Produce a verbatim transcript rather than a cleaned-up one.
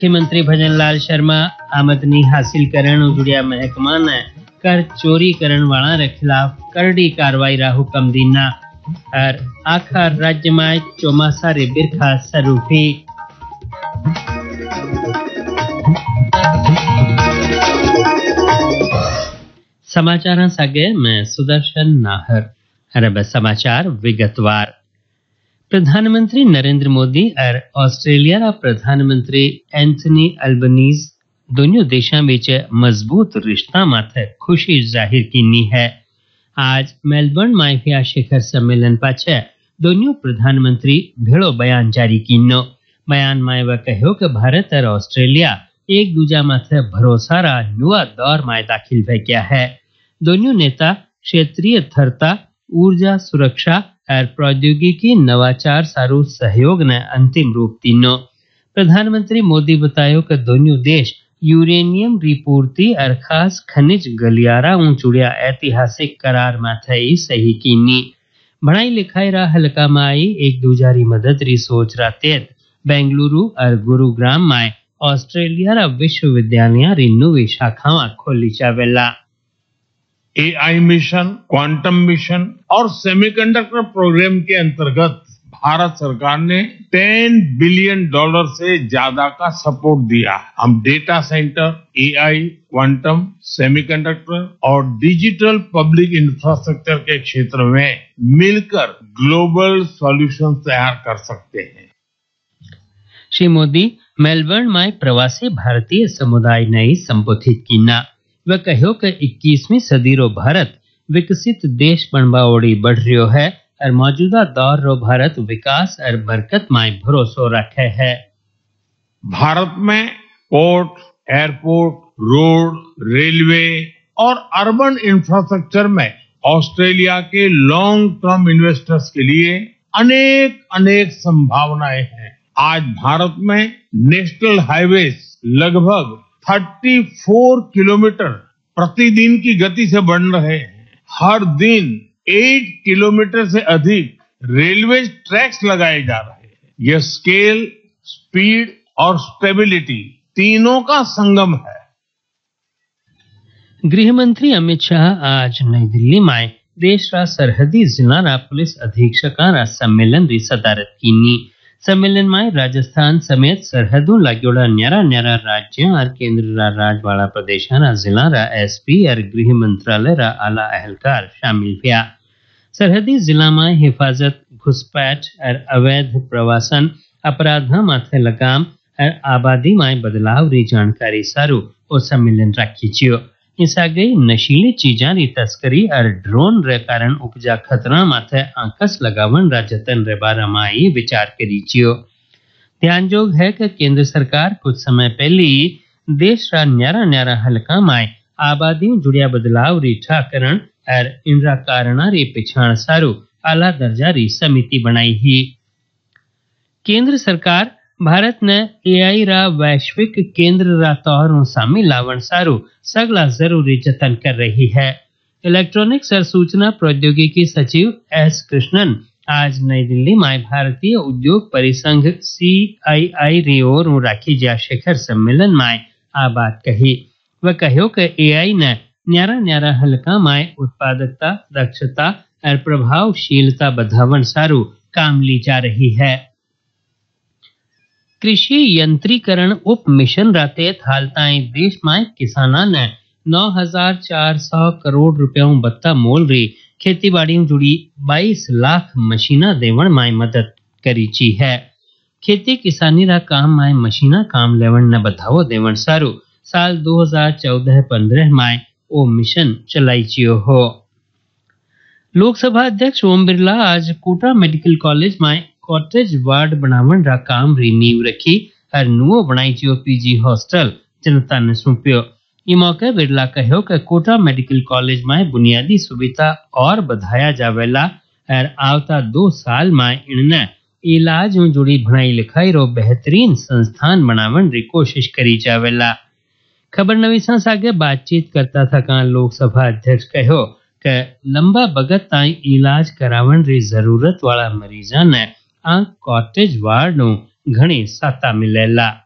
मुख्यमंत्री भजन लाल शर्मा आमदनी हासिल करण जुड़िया महकमा ने कर चोरी करण वाला रे खिलाफ करड़ी कार्रवाई रा हुक्म दीना और आखा राज्य में चौमासा रे बिरखा शुरू थी। समाचार सागे मैं सुदर्शन नाहर। अरब समाचार विगतवार। प्रधानमंत्री नरेंद्र मोदी और ऑस्ट्रेलिया रा प्रधानमंत्री एंथनी अल्बनीज दोनों देशों बीच मजबूत रिश्ता माथे खुशी जाहिर कीनी है। आज मेलबर्न में हुआ शिखर सम्मेलन पाछे दोनों प्रधानमंत्री भेड़ो बयान जारी कीनो। बयान में वह कहो कि भारत और ऑस्ट्रेलिया एक दूजा माथे भरोसा रा नुआ दौर में दाखिल हो गया है। दोनों नेता क्षेत्रीय स्थिरता, ऊर्जा सुरक्षा और प्रौद्योगिकी नवाचार सारू सहयोग ने अंतिम रूप दीनो। प्रधानमंत्री मोदी बतायो कि दोनों देश यूरेनियम रिपूर्ति और खास खनिज गलियारा जुड़िया ऐतिहासिक करार माथे सही कीनी। पढ़ाई लिखाई रा हल्का माई एक दूजारी मदद री सोच रा तेत बेंगलुरु और गुरुग्राम में ऑस्ट्रेलिया रा विश्वविद्यालय री नवी शाखावां खोली जावेला। एआई मिशन, क्वांटम मिशन और सेमीकंडक्टर प्रोग्राम के अंतर्गत भारत सरकार ने दस बिलियन डॉलर से ज्यादा का सपोर्ट दिया। हम data centre, AI, quantum, semiconductor और डिजिटल पब्लिक इंफ्रास्ट्रक्चर के क्षेत्र में मिलकर ग्लोबल सॉल्यूशन तैयार कर सकते हैं। श्री मोदी मेलबर्न में प्रवासी भारतीय समुदाय ने संबोधित किया। वह कहो कि इक्कीसवीं सदी रो भारत विकसित देश बनवा ओड़ी बढ़ रियो है और मौजूदा दौर रो भारत विकास और बरकत में भरोसो रखे है। भारत में पोर्ट, एयरपोर्ट, रोड, रेलवे और अर्बन इंफ्रास्ट्रक्चर में ऑस्ट्रेलिया के लॉन्ग टर्म इन्वेस्टर्स के लिए अनेक अनेक संभावनाएं हैं। आज भारत में नेशनल हाईवेज लगभग चौंतीस किलोमीटर प्रतिदिन की गति से बन रहे हैं। हर दिन आठ किलोमीटर से अधिक रेलवे ट्रैक्स लगाए जा रहे हैं। यह स्केल, स्पीड और स्टेबिलिटी तीनों का संगम है। गृह मंत्री अमित शाह आज नई दिल्ली में देश रा सरहदी जिला रा पुलिस अधीक्षका रा सम्मेलन री सदारत कीनी। सम्मेलन में राजस्थान समेत सरहदों लागोड़ा न्यारा न्यारा राज्य और केंद्र रा राजवाड़ा प्रदेशा रा जिला रा एसपी और गृह मंत्रालय रा आला अहलकार शामिल हुआ। सरहदी जिला में हिफाजत, घुसपैठ और अवैध प्रवासन, अपराधा माथे लगाम और आबादी में बदलाव री जानकारी सारू ओ सम्मेलन राखी छियो। इसा गई नशीली चीजा री तस्करी और ड्रोन रे कारण उपजा खतरा माथे आंकस लगावन रा जतन रे बारे में विचार करी छियो। ध्यान जोग है कि केंद्र सरकार कुछ समय पहले देश रा न्यारा न्यारा हल्का में आबादी जुड़िया बदलाव री ठाकरण और इनरा कारणा री पिछाण सारू आला दर्जा री समिति बनाई ही। केंद्र सरकार भारत ने एआई रा वैश्विक केंद्र रा तौर शामिल लावन सारू सगला जरूरी जतन कर रही है। इलेक्ट्रॉनिक्स और सूचना प्रौद्योगिकी सचिव एस कृष्णन आज नई दिल्ली में भारतीय उद्योग परिसंघ सीआईआई री ओर राखी जा शिखर सम्मेलन में आ बात कही। वह कहो कि एआई ने न्यारा न्यारा हल्का में उत्पादकता, दक्षता और प्रभावशीलता बढ़ावन सारू काम ली जा रही है। कृषि यंत्रीकरण उप मिशन रातेत हालताएं देश में किसाना ने नौ हजार चार सौ करोड़ रुपयों बत्ता मोल री खेती बाड़ी जुड़ी बाईस लाख मशीना देवण में मदद करी ची है। खेती किसानी रा काम में मशीना काम लेवण न बढ़ावो देवण सारू साल दो हजार चौदह पंद्रह में ओ मिशन चलाई चियो हो। लोकसभा अध्यक्ष ओम बिरला आज कोटा मेडिकल कॉलेज में कॉटेज वार्ड बनावन रा काम री नींव रखी और नुओ बनाई जियो पीजी हॉस्टल जनता ने सौंप्यो। ई मौके बिरला कहो कि कोटा मेडिकल कॉलेज में बुनियादी सुविधा और बढ़ाया जावेला और आवता दो साल में इनने इलाज में जुड़ी पढ़ाई लिखाई रो बेहतरीन संस्थान बनावन री कोशिश करी जावेला। खबर नवीसा सागे बातचीत करता था का लोकसभा अध्यक्ष कहो कि लंबा बगत ताई इलाज करावन री जरूरत वाला मरीजा ने आ कॉटेज वार्ड नु घणी साता मिलेला।